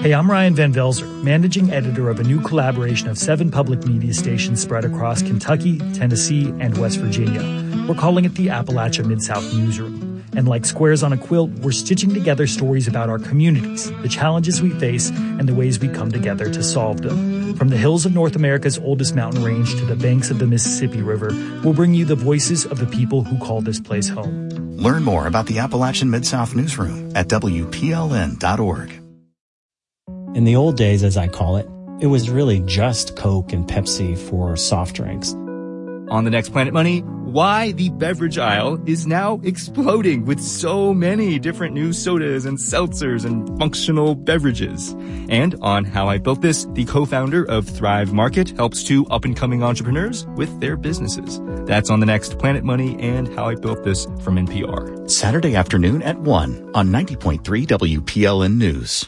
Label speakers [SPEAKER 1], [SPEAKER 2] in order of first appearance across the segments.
[SPEAKER 1] Hey, I'm Ryan Van Velzer, managing editor of a new collaboration of 7 public media stations spread across Kentucky, Tennessee, and West Virginia. We're calling it the Appalachia Mid-South Newsroom. And like squares on a quilt, we're stitching together stories about our communities, the challenges we face, and the ways we come together to solve them. From the hills of North America's oldest mountain range to the banks of the Mississippi River, we'll bring you the voices of the people who call this place home.
[SPEAKER 2] Learn more about the Appalachian Mid-South Newsroom at WPLN.org.
[SPEAKER 3] In the old days, as I call it, it was really just Coke and Pepsi for soft drinks.
[SPEAKER 4] On the next Planet Money, why the beverage aisle is now exploding with so many different new sodas and seltzers and functional beverages. And on How I Built This, the co-founder of Thrive Market helps 2 up-and-coming entrepreneurs with their businesses. That's on the next Planet Money and How I Built This from NPR.
[SPEAKER 2] Saturday afternoon at 1 on 90.3 WPLN News.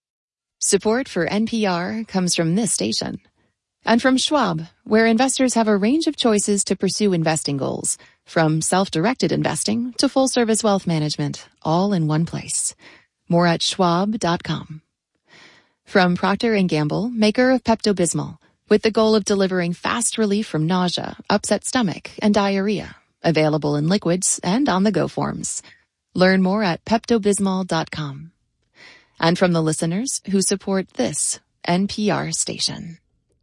[SPEAKER 5] Support for NPR comes from this station. And from Schwab, where investors have a range of choices to pursue investing goals, from self-directed investing to full-service wealth management, all in one place. More at schwab.com. From Procter & Gamble, maker of Pepto-Bismol, with the goal of delivering fast relief from nausea, upset stomach, and diarrhea. Available in liquids and on-the-go forms. Learn more at peptobismol.com. And from the listeners who support this NPR station.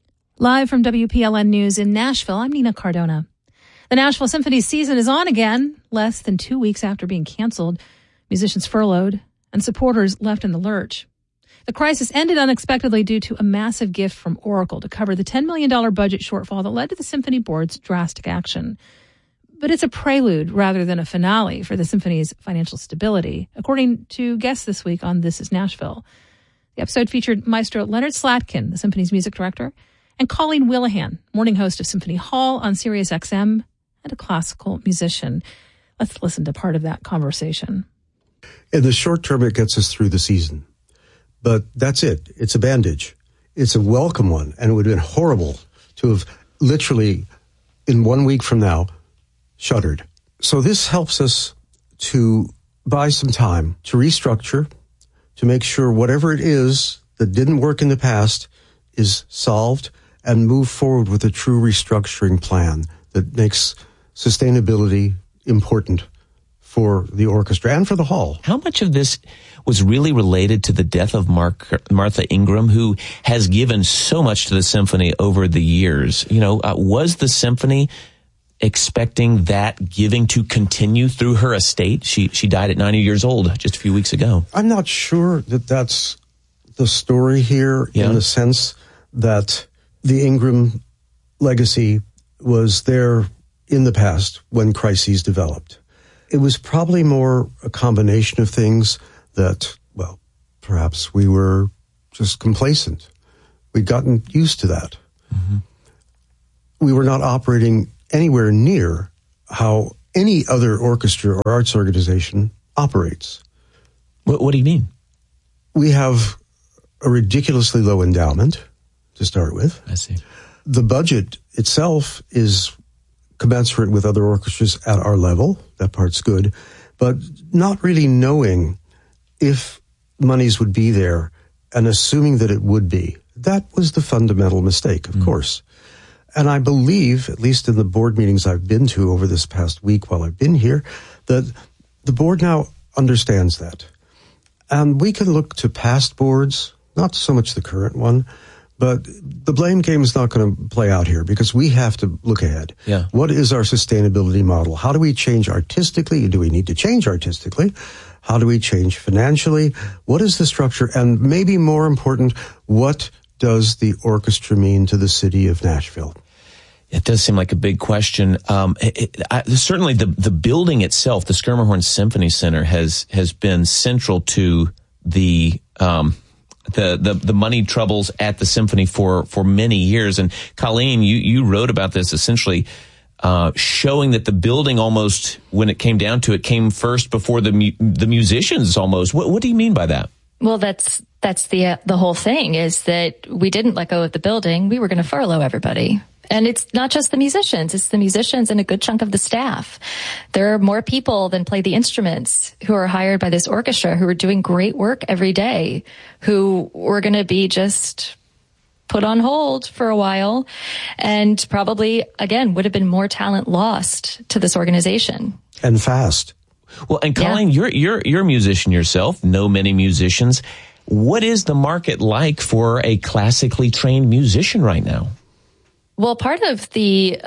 [SPEAKER 6] Live from WPLN News in Nashville, I'm Nina Cardona. The Nashville Symphony season is on again, less than 2 weeks after being canceled. Musicians furloughed and supporters left in the lurch. The crisis ended unexpectedly due to a massive gift from Oracle to cover the $10 million budget shortfall that led to the Symphony Board's drastic action. But it's a prelude rather than a finale for the Symphony's financial stability, according to guests this week on This is Nashville. The episode featured Maestro Leonard Slatkin, the Symphony's music director, and Colleen Willihan, morning host of Symphony Hall on Sirius XM, and a classical musician. Let's listen to part of that conversation.
[SPEAKER 7] In the short term, it gets us through the season. But that's it. It's a bandage. It's a welcome one, and it would have been horrible to have literally, in 1 week from now, shuttered. So this helps us to buy some time to restructure, to make sure whatever it is that didn't work in the past is solved, and move forward with a true restructuring plan that makes sustainability important for the orchestra and for the hall.
[SPEAKER 8] How much of this was really related to the death of Martha Ingram, who has given so much to the symphony over the years? You know, was the symphony expecting that giving to continue through her estate? She died at 90 years old just a few weeks ago.
[SPEAKER 7] I'm not sure that that's the story here, in the sense that the Ingram legacy was there in the past when crises developed. It was probably more a combination of things that, well, perhaps we were just complacent. We'd gotten used to that. Mm-hmm. We were not operating anywhere near how any other orchestra or arts organization operates.
[SPEAKER 8] What do you mean?
[SPEAKER 7] We have a ridiculously low endowment to start with.
[SPEAKER 8] I see.
[SPEAKER 7] The budget itself is commensurate with other orchestras at our level. That part's good. But not really knowing if monies would be there and assuming that it would be. That was the fundamental mistake, of course. And I believe, at least in the board meetings I've been to over this past week while I've been here, that the board now understands that. And we can look to past boards, not so much the current one, but the blame game is not going to play out here because we have to look ahead.
[SPEAKER 8] Yeah.
[SPEAKER 7] What is our sustainability model? How do we change artistically? Do we need to change artistically? How do we change financially? What is the structure? And maybe more important, what does the orchestra mean to the city of Nashville?
[SPEAKER 8] It does seem like a big question. Certainly the building itself, the Schermerhorn Symphony Center, has been central to the money troubles at the symphony for many years. And Colleen, you wrote about this essentially, showing that the building almost, when it came down to it, came first before the musicians almost. What do you mean by that?
[SPEAKER 9] Well, that's the whole thing, is that we didn't let go of the building. We were going to furlough everybody. And it's not just the musicians, it's the musicians and a good chunk of the staff. There are more people than play the instruments who are hired by this orchestra who are doing great work every day, who were going to be just put on hold for a while, and probably, again, would have been more talent lost to this organization.
[SPEAKER 7] And fast.
[SPEAKER 8] Well, and Colleen, you're a musician yourself, know many musicians. What is the market like for a classically trained musician right now?
[SPEAKER 9] Well, part of the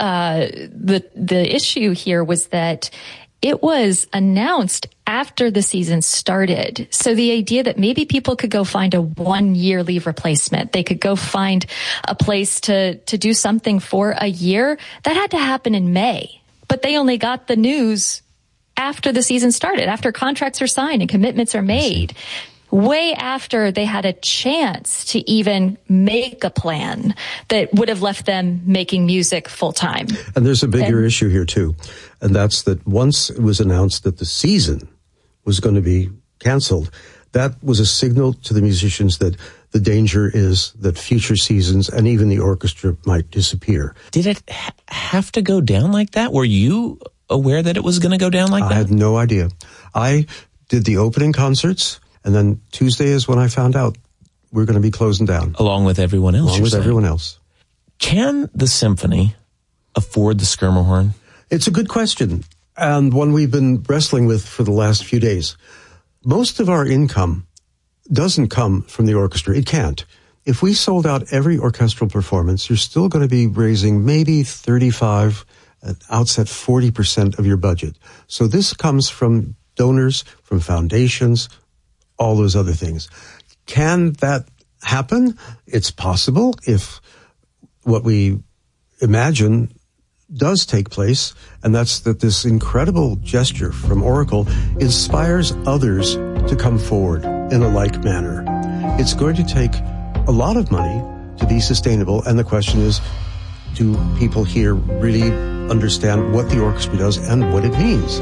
[SPEAKER 9] issue here was that it was announced after the season started. So the idea that maybe people could go find a 1-year leave replacement, they could go find a place to do something for a year, that had to happen in May. But they only got the news after the season started, after contracts are signed and commitments are made. Way after they had a chance to even make a plan that would have left them making music full time.
[SPEAKER 7] And there's a bigger issue here too. And that's that once it was announced that the season was going to be canceled, that was a signal to the musicians that the danger is that future seasons and even the orchestra might disappear.
[SPEAKER 8] Did it have to go down like that? Were you aware that it was going to go down like that?
[SPEAKER 7] I had no idea. I did the opening concerts. And then Tuesday is when I found out we're going to be closing down.
[SPEAKER 8] Along with everyone else.
[SPEAKER 7] Along with everyone else.
[SPEAKER 8] Can the symphony afford the Schermerhorn?
[SPEAKER 7] It's a good question, and one we've been wrestling with for the last few days. Most of our income doesn't come from the orchestra. It can't. If we sold out every orchestral performance, you're still going to be raising maybe 35, outset 40% of your budget. So this comes from donors, from foundations, all those other things. Can that happen? It's possible if what we imagine does take place, and that's that this incredible gesture from Oracle inspires others to come forward in a like manner. It's going to take a lot of money to be sustainable, and the question is, do people here really understand what the orchestra does and what it means?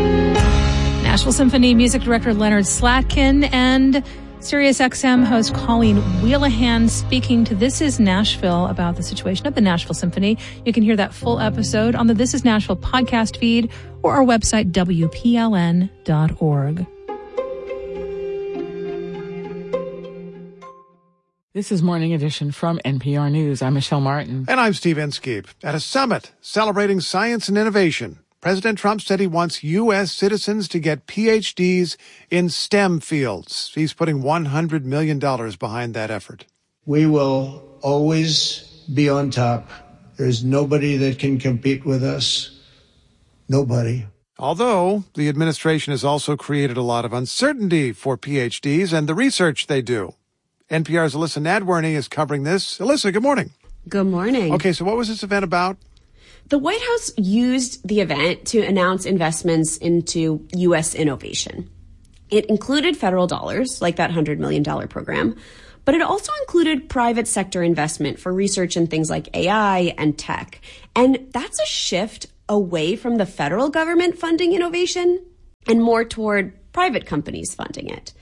[SPEAKER 6] Nashville Symphony Music Director Leonard Slatkin and SiriusXM host Colleen Wheelahan speaking to This Is Nashville about the situation of the Nashville Symphony. You can hear that full episode on the This Is Nashville podcast feed or our website, WPLN.org.
[SPEAKER 10] This is Morning Edition from NPR News. I'm Michelle Martin.
[SPEAKER 11] And I'm Steve Inskeep. At a summit celebrating science and innovation, President Trump said he wants U.S. citizens to get PhDs in STEM fields. He's putting $100 million behind that effort.
[SPEAKER 12] We will always be on top. There's nobody that can compete with us. Nobody.
[SPEAKER 11] Although the administration has also created a lot of uncertainty for PhDs and the research they do. NPR's Alyssa Nadworny is covering this. Alyssa, good morning.
[SPEAKER 13] Good morning.
[SPEAKER 11] Okay, so what was this event about?
[SPEAKER 13] The White House used the event to announce investments into U.S. innovation. It included federal dollars, like that $100 million program, but it also included private sector investment for research in things like AI and tech. And that's a shift away from the federal government funding innovation and more toward private companies funding it.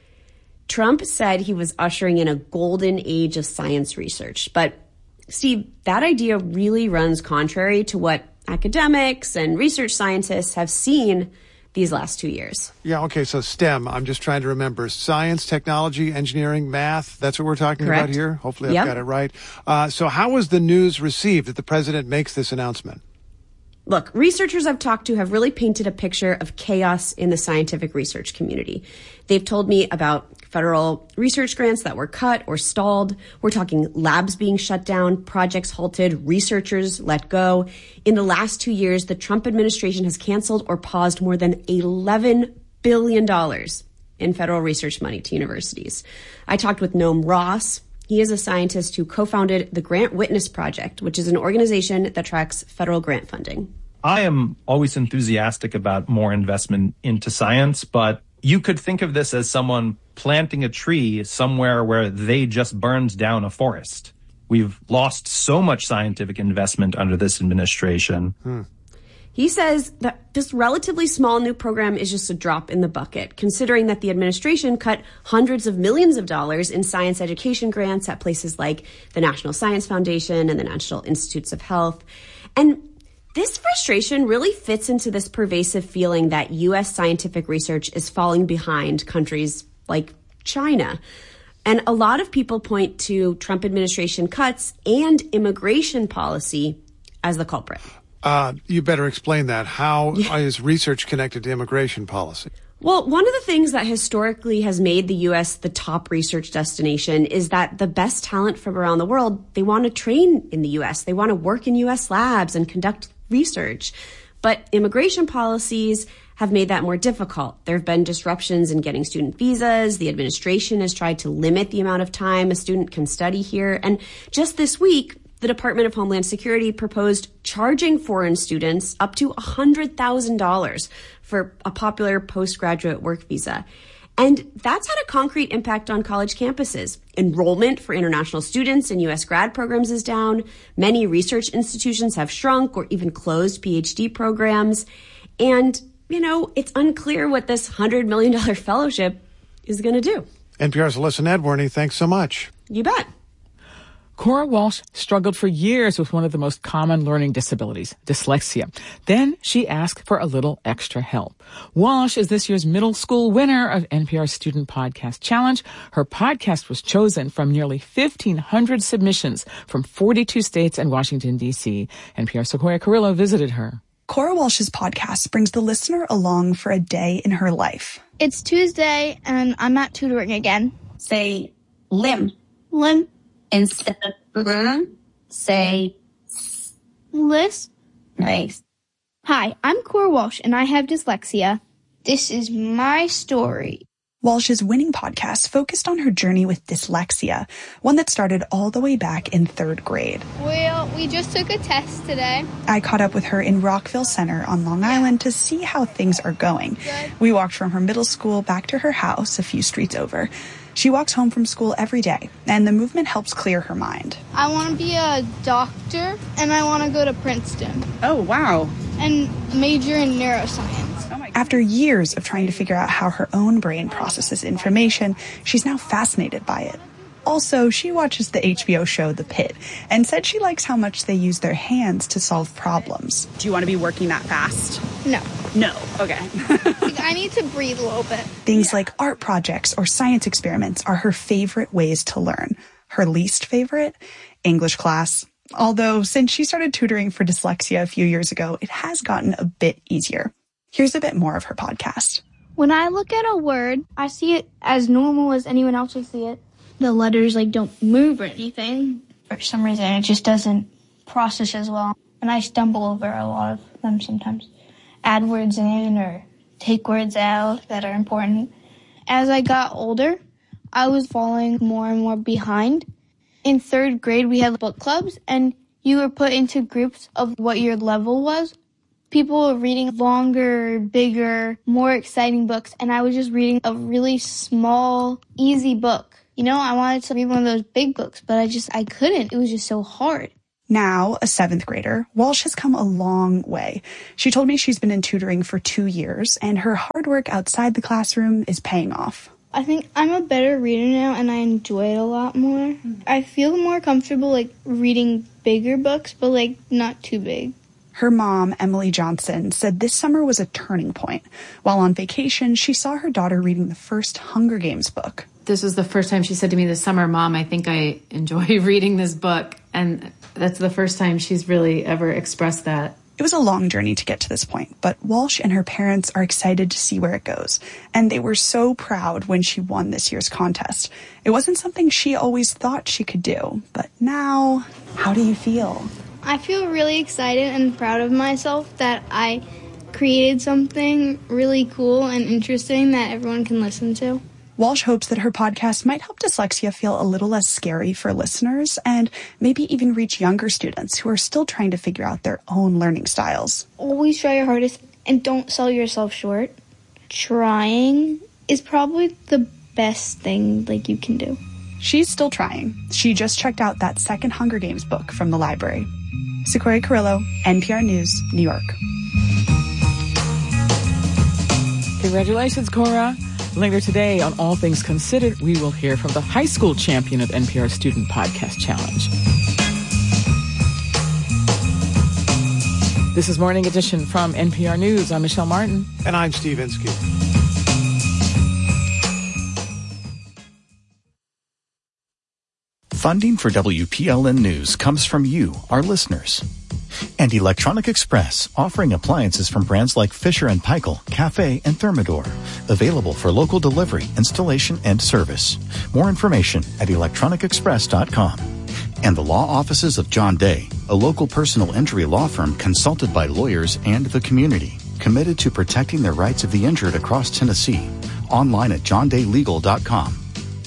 [SPEAKER 13] Trump said he was ushering in a golden age of science research, but Steve, that idea really runs contrary to what academics and research scientists have seen these last 2 years.
[SPEAKER 11] Yeah, okay, so STEM, I'm just trying to remember. Science, technology, engineering, math, that's what we're talking
[SPEAKER 13] Correct.
[SPEAKER 11] about here? Hopefully I've got it right. So how was the news received that the president makes this announcement?
[SPEAKER 13] Look, researchers I've talked to have really painted a picture of chaos in the scientific research community. They've told me about federal research grants that were cut or stalled. We're talking labs being shut down, projects halted, researchers let go. In the last 2 years, the Trump administration has canceled or paused more than $11 billion in federal research money to universities. I talked with Noam Ross. He is a scientist who co-founded the Grant Witness Project, which is an organization that tracks federal grant funding.
[SPEAKER 14] I am always enthusiastic about more investment into science, but you could think of this as someone planting a tree somewhere where they just burned down a forest. We've lost so much scientific investment under this administration.
[SPEAKER 13] He says that this relatively small new program is just a drop in the bucket, considering that the administration cut hundreds of millions of dollars in science education grants at places like the National Science Foundation and the National Institutes of Health. And this frustration really fits into this pervasive feeling that U.S. scientific research is falling behind countries like China. And a lot of people point to Trump administration cuts and immigration policy as the culprit.
[SPEAKER 11] You better explain that. How is research connected to immigration policy?
[SPEAKER 13] Well, one of the things that historically has made the U.S. the top research destination is that the best talent from around the world, they want to train in the U.S. They want to work in U.S. labs and conduct research. But immigration policies have made that more difficult. There have been disruptions in getting student visas. The administration has tried to limit the amount of time a student can study here. And just this week, the Department of Homeland Security proposed charging foreign students up to $100,000 for a popular postgraduate work visa. And that's had a concrete impact on college campuses. Enrollment for international students in U.S. grad programs is down. Many research institutions have shrunk or even closed PhD programs. And, it's unclear what this $100 million fellowship is going to do.
[SPEAKER 11] NPR's Alyssa Nedworny, thanks so much.
[SPEAKER 13] You bet.
[SPEAKER 10] Cora Walsh struggled for years with one of the most common learning disabilities, dyslexia. Then she asked for a little extra help. Walsh is this year's middle school winner of NPR's Student Podcast Challenge. Her podcast was chosen from nearly 1,500 submissions from 42 states and Washington, D.C. NPR's Sequoia Carrillo visited her.
[SPEAKER 15] Cora Walsh's podcast brings the listener along for a day in her life.
[SPEAKER 16] It's Tuesday, and I'm at tutoring again.
[SPEAKER 17] Say limb.
[SPEAKER 16] Limb.
[SPEAKER 17] Instead of say
[SPEAKER 16] list.
[SPEAKER 17] Nice.
[SPEAKER 16] Hi, I'm Cora Walsh, and I have dyslexia. This is my story.
[SPEAKER 15] Walsh's winning podcast focused on her journey with dyslexia, one that started all the way back in 3rd grade.
[SPEAKER 16] Well, we just took a test today.
[SPEAKER 15] I caught up with her in Rockville Center on Long Island to see how things are going.
[SPEAKER 16] Good.
[SPEAKER 15] We walked from her middle school back to her house a few streets over. She walks home from school every day, and the movement helps clear her mind.
[SPEAKER 16] I want to be a doctor, and I want to go to Princeton.
[SPEAKER 15] Oh, wow.
[SPEAKER 16] And major in neuroscience.
[SPEAKER 15] After years of trying to figure out how her own brain processes information, she's now fascinated by it. Also, she watches the HBO show The Pit and said she likes how much they use their hands to solve problems.
[SPEAKER 18] Do you want to be working that fast?
[SPEAKER 16] No.
[SPEAKER 18] No. Okay.
[SPEAKER 16] I need to breathe a little bit.
[SPEAKER 15] Things like art projects or science experiments are her favorite ways to learn. Her least favorite? English class. Although, since she started tutoring for dyslexia a few years ago, it has gotten a bit easier. Here's a bit more of her podcast.
[SPEAKER 16] When I look at a word, I see it as normal as anyone else would see it. The letters don't move or anything. For some reason, it just doesn't process as well. And I stumble over a lot of them sometimes. Add words in or take words out that are important. As I got older, I was falling more and more behind. In 3rd grade, we had book clubs, and you were put into groups of what your level was. People were reading longer, bigger, more exciting books, and I was just reading a really small, easy book. I wanted to read one of those big books, but I couldn't. It was just so hard.
[SPEAKER 15] Now, a 7th grader, Walsh has come a long way. She told me she's been in tutoring for 2 years, and her hard work outside the classroom is paying off.
[SPEAKER 16] I think I'm a better reader now, and I enjoy it a lot more. I feel more comfortable, reading bigger books, but, not too big.
[SPEAKER 15] Her mom, Emily Johnson, said this summer was a turning point. While on vacation, she saw her daughter reading the first Hunger Games book.
[SPEAKER 19] This was the first time she said to me this summer, Mom, I think I enjoy reading this book. And that's the first time she's really ever expressed that.
[SPEAKER 15] It was a long journey to get to this point, but Walsh and her parents are excited to see where it goes. And they were so proud when she won this year's contest. It wasn't something she always thought she could do. But now, how do you feel?
[SPEAKER 16] I feel really excited and proud of myself that I created something really cool and interesting that everyone can listen to.
[SPEAKER 15] Walsh hopes that her podcast might help dyslexia feel a little less scary for listeners and maybe even reach younger students who are still trying to figure out their own learning styles.
[SPEAKER 16] Always try your hardest and don't sell yourself short. Trying is probably the best thing you can do.
[SPEAKER 15] She's still trying. She just checked out that second Hunger Games book from the library. Sequoia Carrillo, NPR News, New York.
[SPEAKER 10] Congratulations, Cora. Later today on All Things Considered, we will hear from the high school champion of NPR Student Podcast Challenge. This is Morning Edition from NPR News. I'm Michelle Martin.
[SPEAKER 11] And I'm Steve Inskeep.
[SPEAKER 2] Funding for WPLN News comes from you, our listeners. And Electronic Express, offering appliances from brands like Fisher & Paykel, Cafe, and Thermador. Available for local delivery, installation, and service. More information at electronicexpress.com. And the law offices of John Day, a local personal injury law firm consulted by lawyers and the community, committed to protecting the rights of the injured across Tennessee. Online at johndaylegal.com.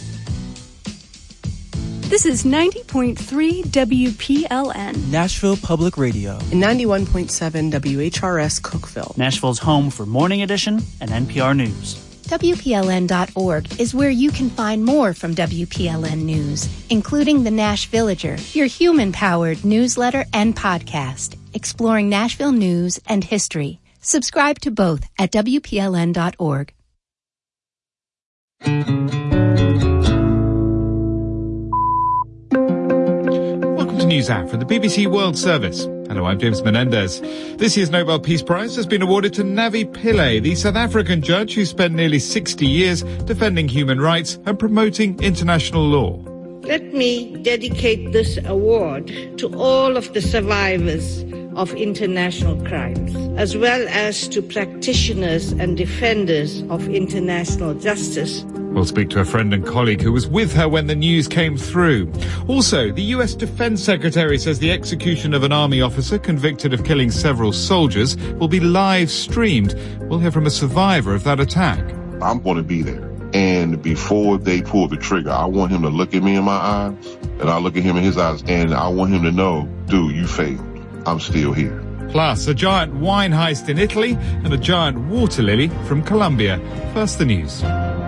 [SPEAKER 20] This is 90.3 WPLN.
[SPEAKER 21] Nashville Public Radio.
[SPEAKER 22] And 91.7 WHRS Cookeville.
[SPEAKER 21] Nashville's home for Morning Edition and NPR News.
[SPEAKER 23] WPLN.org is where you can find more from WPLN News, including the Nash Villager, your human-powered newsletter and podcast, exploring Nashville news and history. Subscribe to both at WPLN.org.
[SPEAKER 24] NewsHour from the BBC World Service. Hello, I'm James Menendez. This year's Nobel Peace Prize has been awarded to Navi Pillay, the South African judge who spent nearly 60 years defending human rights and promoting international law.
[SPEAKER 25] Let me dedicate this award to all of the survivors of international crimes, as well as to practitioners and defenders of international justice.
[SPEAKER 24] We'll speak to a friend and colleague who was with her when the news came through. Also, the U.S. Defense Secretary says the execution of an army officer convicted of killing several soldiers will be live streamed. We'll hear from a survivor of that attack.
[SPEAKER 26] I'm going to be there. And before they pull the trigger, I want him to look at me in my eyes, and I look at him in his eyes, and I want him to know, dude, you failed. I'm still here.
[SPEAKER 24] Plus, a giant wine heist in Italy and a giant water lily from Colombia. First, the news.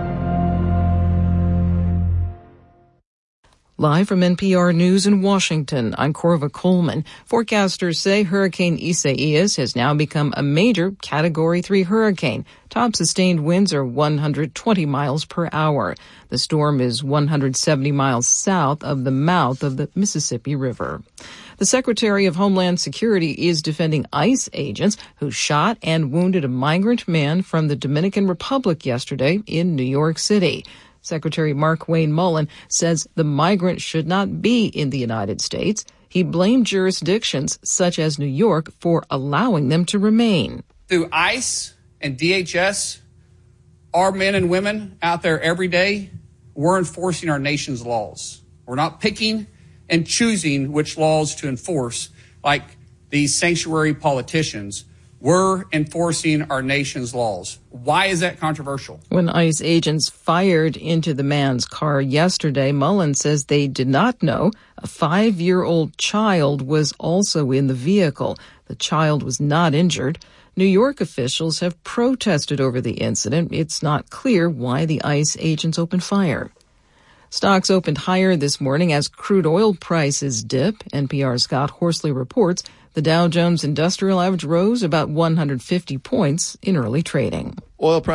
[SPEAKER 27] Live from NPR News in Washington, I'm Corva Coleman. Forecasters say Hurricane Isaias has now become a major Category 3 hurricane. Top sustained winds are 120 miles per hour. The storm is 170 miles south of the mouth of the Mississippi River. The Secretary of Homeland Security is defending ICE agents who shot and wounded a migrant man from the Dominican Republic yesterday in New York City. Secretary Mark Wayne Mullen says the migrant should not be in the United States. He blamed jurisdictions such as New York for allowing them to remain.
[SPEAKER 28] Through ICE and DHS, our men and women out there every day, we're enforcing our nation's laws. We're not picking and choosing which laws to enforce like these sanctuary politicians. We're enforcing our nation's laws. Why is that controversial?
[SPEAKER 27] When ICE agents fired into the man's car yesterday, Mullen says they did not know a 5-year-old child was also in the vehicle. The child was not injured. New York officials have protested over the incident. It's not clear why the ICE agents opened fire. Stocks opened higher this morning as crude oil prices dip. NPR's Scott Horsley reports the Dow Jones Industrial Average rose about 150 points in early trading.
[SPEAKER 29] Oil prices